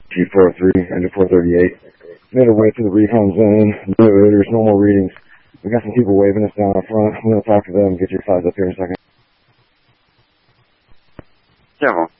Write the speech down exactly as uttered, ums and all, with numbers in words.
G four oh three, engine four thirty-eight. Made our way to the recon zone. No odors, normal readings. We got some people waving us down up front. I'm going to talk to them and get your size up here in a second. General.